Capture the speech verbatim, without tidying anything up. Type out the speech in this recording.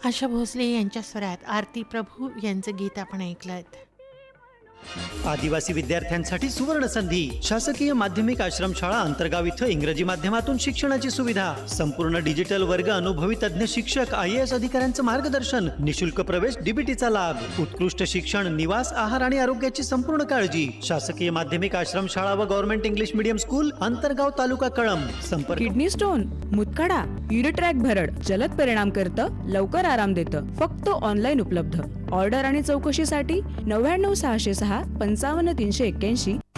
आशा भोसले यांच्या स्वरात आरती प्रभू यांचं गीत आपण ऐकलं. आदिवासी विद्यार्थ्यांसाठी सुवर्ण संधी. शासकीय माध्यमिक आश्रमशाळा अंतर्गाव इथं इंग्रजी माध्यमातून शिक्षणाची सुविधा. संपूर्ण डिजिटल वर्ग, अनुभवी तज्ञ शिक्षक, आय ए एस अधिकाऱ्यांचं मार्गदर्शन, निशुल्क प्रवेश, डीबीटीचा लाभ, उत्कृष्ट शिक्षण, निवास, आहार आणि आरोग्याची संपूर्ण काळजी. शासकीय माध्यमिक आश्रमशाळा व government English medium school, अंतर्गाव, taluka Kalamb. संपर्क किडनी स्टोन, मुतखडा, युरिट्रॅक भरड जलद परिणाम करतं, लवकर आराम देतं. फक्त ऑनलाईन उपलब्ध. ऑर्डर आणि चौकशीसाठी नव्याण्णव सहाशे सहा पंचावन्न तीनशे एक्क्याऐंशी